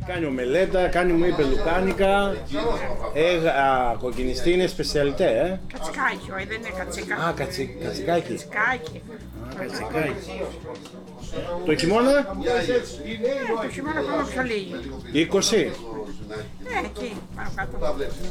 Κάνει ομελέτα, κάνει μου είπε λουκάνικα, κοκκινιστή είναι σπεσιαλιτέ, Κατσικάκι, όχι δεν είναι κατσικά. Α, κατσικάκι. Κατσικάκι. Κατσικάκι. Το χειμώνα? Το χειμώνα ακόμα πιο λίγοι. 20. Εκεί, πάνω κάτω.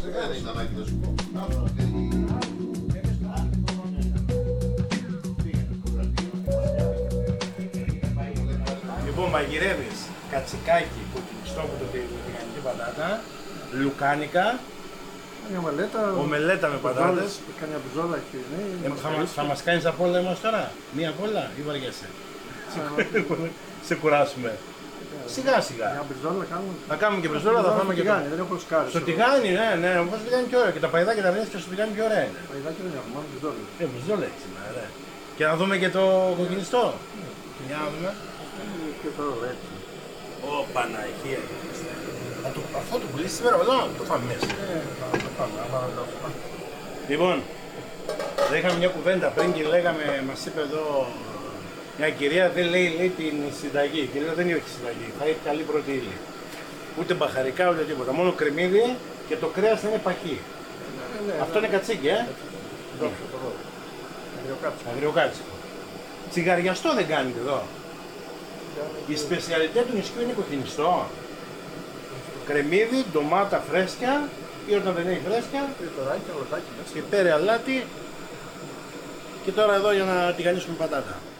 Λοιπόν, μαγειρεύεις κατσικάκι, κοκκινιστό που το τηγανιτή πατάτα, λουκάνικα, ομελέτα με πατάτες. Κάνει μπριζόλα και Θα μας κάνεις απ' όλα εμάς τώρα, μία απ' όλα ή βαριέσαι? Σε κουράσουμε. Σιγά σιγά. μια μπριζόλα κάνουμε. Να κάνουμε και μπριζόλα, θα φάμε και τηγάνι, δεν έχω σκάρι. στο τηγάνι, ναι, όμως το τηγάνι πιο ωραίο. Και τα παϊδάκια τα βρεις και στο τηγάνι πιο ωραία είναι. Παϊδάκι δεν έχω, μόνο μπριζόλα. Μπριζόλα έχει σήμερα, ρε. Και να δούμε και το κοκκινιστό. Για να δούμε. Και τώρα έτσι. Ω, Παναγία. Αυτό το πουλήσει σήμερα εδώ, το φάμε μέσα. Το πάμε, άμα δεν το πάμε. Λοιπόν, είχαμε μια κουβέντα πριν και λέγαμε, μας είπε εδώ μια κυρία, δεν λέει την συνταγή. Και λέω δεν έχει συνταγή, θα έχει καλή πρώτη ύλη. Ούτε μπαχαρικά ούτε τίποτα, μόνο κρεμμύδι και το κρέας θα είναι παχύ. Αυτό είναι κατσίκι, Δώσε το δω. Αγριοκάτσικο. Αγριοκάτσικο. Τσιγαριαστό δεν κάνετε εδώ. Η σπεσιαλιτέ του νησιού είναι κοκκινιστό. Κρεμμύδι, ντομάτα φρέσκια ή όταν δεν έχει φρέσκια. Πιπεράκι, αλατάκι μέσα. Πιπέρι, αλάτι. Και τώρα εδώ για να τηγανίσουμε πατάτα.